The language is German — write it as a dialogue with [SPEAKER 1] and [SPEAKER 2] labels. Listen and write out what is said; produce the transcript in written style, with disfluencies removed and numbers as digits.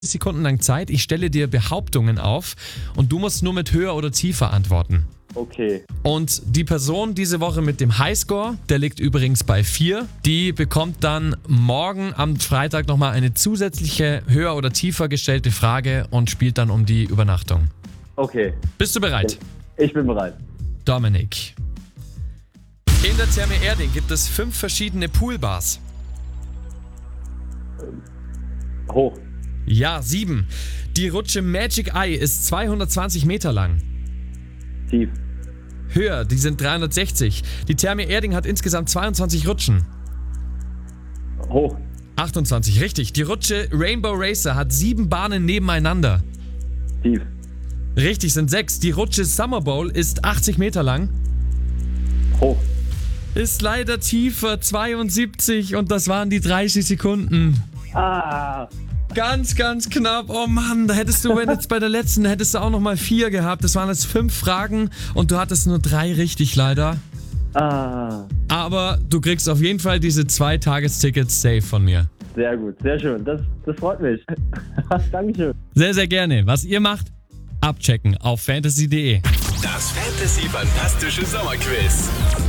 [SPEAKER 1] Sekunden lang Zeit. Ich stelle dir Behauptungen auf und du musst nur mit höher oder tiefer antworten.
[SPEAKER 2] Okay.
[SPEAKER 1] Und die Person diese Woche mit dem Highscore, der liegt übrigens bei 4, die bekommt dann morgen am Freitag nochmal eine zusätzliche höher oder tiefer gestellte Frage und spielt dann um die Übernachtung.
[SPEAKER 2] Okay.
[SPEAKER 1] Bist du bereit?
[SPEAKER 2] Ich bin bereit.
[SPEAKER 1] Dominik. In der Therme Erding gibt es 5 verschiedene Poolbars.
[SPEAKER 2] Hoch.
[SPEAKER 1] Ja, 7. Die Rutsche Magic Eye ist 220 Meter lang.
[SPEAKER 2] Tief.
[SPEAKER 1] Höher, die sind 360. Die Therme Erding hat insgesamt 22 Rutschen.
[SPEAKER 2] Hoch.
[SPEAKER 1] 28, richtig. Die Rutsche Rainbow Racer hat 7 Bahnen nebeneinander.
[SPEAKER 2] Tief.
[SPEAKER 1] Richtig, sind 6. Die Rutsche Summer Bowl ist 80 Meter lang.
[SPEAKER 2] Hoch.
[SPEAKER 1] Ist leider tiefer, 72 und das waren die 30 Sekunden.
[SPEAKER 2] Ah.
[SPEAKER 1] Ganz, ganz knapp. Oh Mann, da hättest du, wenn jetzt bei der letzten, hättest du auch nochmal 4 gehabt. Das waren jetzt 5 Fragen und du hattest nur 3 richtig leider.
[SPEAKER 2] Ah.
[SPEAKER 1] Aber du kriegst auf jeden Fall diese 2 Tagestickets safe von mir.
[SPEAKER 2] Sehr gut, sehr schön. Das freut mich. Dankeschön.
[SPEAKER 1] Sehr, sehr gerne. Was ihr macht, abchecken auf fantasy.de.
[SPEAKER 3] Das Fantasy Fantastische Sommerquiz.